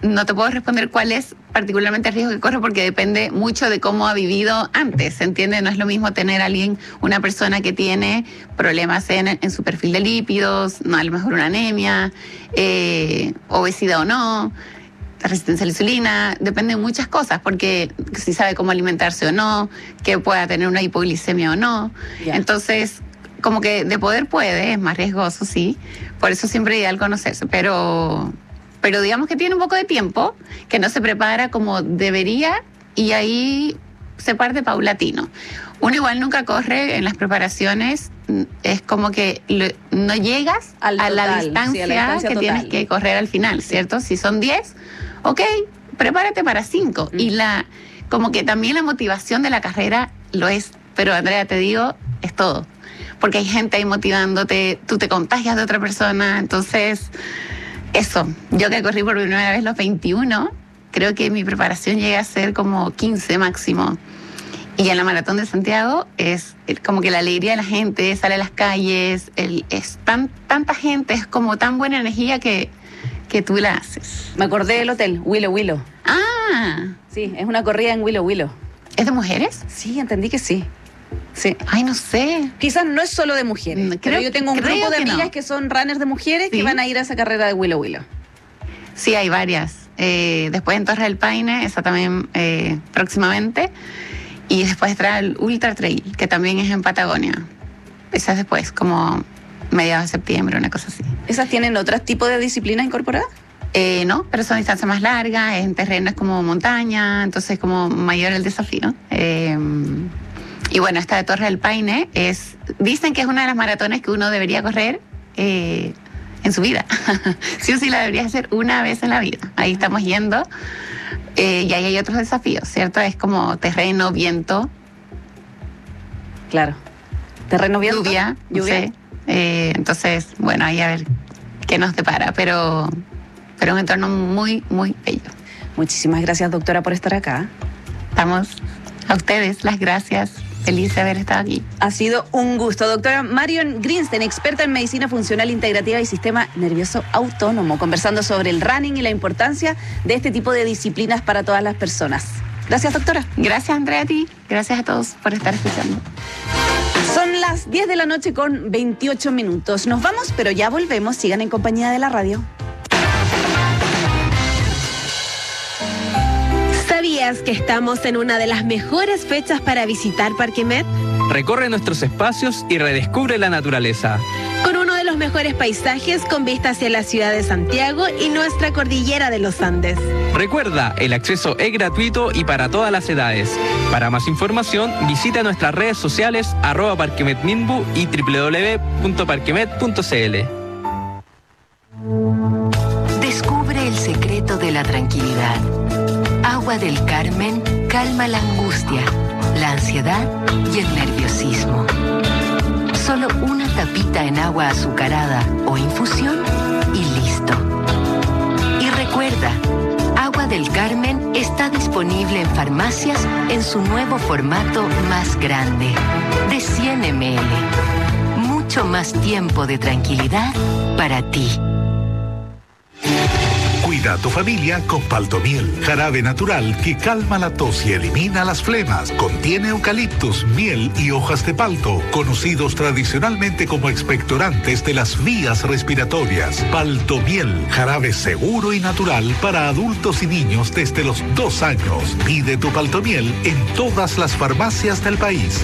no te puedo responder cuál es particularmente el riesgo que corre porque depende mucho de cómo ha vivido antes, ¿se entiende? No es lo mismo tener a alguien, una persona que tiene problemas en su perfil de lípidos, no, a lo mejor una anemia, obesidad o no, resistencia a la insulina, depende de muchas cosas, porque si sabe cómo alimentarse o no, que pueda tener una hipoglicemia o no. Yeah. Entonces, como que de poder puede, es más riesgoso, sí, por eso siempre es ideal conocerse, pero digamos que tiene un poco de tiempo, que no se prepara como debería y ahí se parte paulatino. Uno igual nunca corre en las preparaciones, es como que no llegas a la distancia que total. Tienes que correr al final, ¿cierto? Si son 10, ok, prepárate para 5. Y como que también la motivación de la carrera lo es, pero Andrea, te digo, es todo. Porque hay gente ahí motivándote, tú te contagias de otra persona, entonces... Eso, yo que corrí por primera vez los 21, creo que mi preparación llega a ser como 15 máximo. Y en la Maratón de Santiago es como que la alegría de la gente, sale a las calles, es tanta gente, es como tan buena energía que tú la haces. Me acordé del hotel, Willow Willow. Ah. Sí, es una corrida en Willow Willow. ¿Es de mujeres? Sí, entendí que sí. Sí. Ay, no sé. Quizás no es solo de mujeres. Pero yo tengo un grupo de amigas que son runners de mujeres que van a ir a esa carrera de Willow Willow. Sí, hay varias. Después en Torre del Paine, esa también próximamente. Y después estará el Ultra Trail, que también es en Patagonia. Esa es después, como mediados de septiembre, una cosa así. ¿Esas tienen otro tipo de disciplinas incorporadas? No, pero son distancias más largas, en terrenos como montaña, entonces como mayor el desafío. Y bueno, esta de Torre del Paine dicen que es una de las maratones que uno debería correr en su vida. Sí o sí la deberías hacer una vez en la vida. Ahí estamos yendo. Y ahí hay otros desafíos, ¿cierto? Es como terreno, viento. Claro. Terreno, viento. Lluvia. Sí. Entonces, bueno, ahí a ver qué nos depara. Pero un entorno muy, muy bello. Muchísimas gracias, doctora, por estar acá. Estamos a ustedes, las gracias. Feliz de haber estado aquí. Ha sido un gusto. Doctora Marion Greenstein, experta en medicina funcional integrativa y sistema nervioso autónomo, conversando sobre el running y la importancia de este tipo de disciplinas para todas las personas. Gracias, doctora. Gracias, Andrea, a ti. Gracias a todos por estar escuchando. Son las 10 de la noche con 28 minutos. Nos vamos, pero ya volvemos. Sigan en compañía de la radio. ¿Sabías que estamos en una de las mejores fechas para visitar Parque Met? Recorre nuestros espacios y redescubre la naturaleza. Con uno de los mejores paisajes con vista hacia la ciudad de Santiago y nuestra cordillera de los Andes. Recuerda, el acceso es gratuito y para todas las edades. Para más información, visita nuestras redes sociales @parquemetminbu y www.parquemet.cl. Descubre el secreto de la tranquilidad. Agua del Carmen calma la angustia, la ansiedad y el nerviosismo. Solo una tapita en agua azucarada o infusión y listo. Y recuerda, Agua del Carmen está disponible en farmacias en su nuevo formato más grande, de 100 ml. Mucho más tiempo de tranquilidad para ti. Cuida a tu familia con Paltomiel, jarabe natural que calma la tos y elimina las flemas. Contiene eucaliptus, miel y hojas de palto, conocidos tradicionalmente como expectorantes de las vías respiratorias. Paltomiel, jarabe seguro y natural para adultos y niños desde los 2 años. Pide tu Paltomiel en todas las farmacias del país.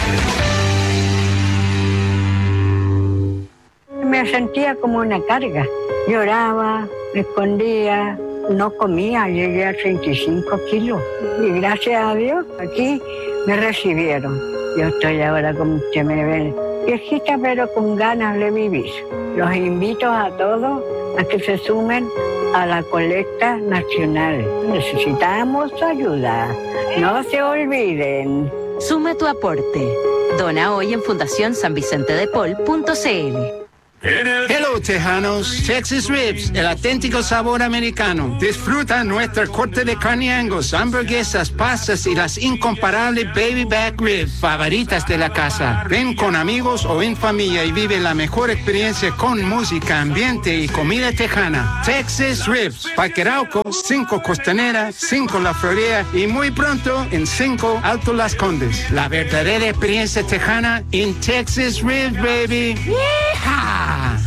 Me sentía como una carga. Lloraba, me escondía, no comía, llegué a 35 kilos. Y gracias a Dios, aquí me recibieron. Yo estoy ahora, como usted me ve, viejita, pero con ganas de vivir. Los invito a todos a que se sumen a la colecta nacional. Necesitamos su ayuda. No se olviden. Suma tu aporte. Dona hoy en fundacionsanvicentedepol.cl. Hello, tejanos. Texas Ribs, el auténtico sabor americano. Disfruta nuestra corte de carne Angus, hamburguesas, pastas y las incomparables baby back ribs favoritas de la casa. Ven con amigos o en familia y vive la mejor experiencia con música, ambiente y comida tejana. Texas Ribs, Parque Arauco, 5 Costanera, 5 La Florida y muy pronto en 5 Alto Las Condes. La verdadera experiencia tejana en Texas Ribs, baby. ¡Yeehaw!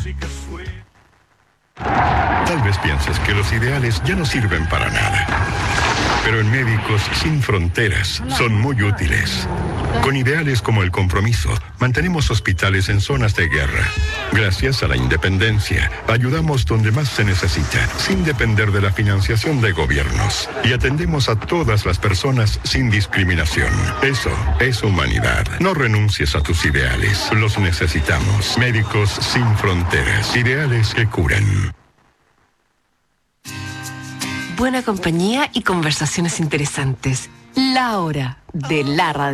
Tal vez pienses que los ideales ya no sirven para nada. Pero en Médicos Sin Fronteras son muy útiles. Con ideales como el compromiso, mantenemos hospitales en zonas de guerra. Gracias a la independencia, ayudamos donde más se necesita, sin depender de la financiación de gobiernos. Y atendemos a todas las personas sin discriminación. Eso es humanidad. No renuncies a tus ideales. Los necesitamos. Médicos Sin Fronteras. Ideales que curan. Buena compañía y conversaciones interesantes. La hora de la radio.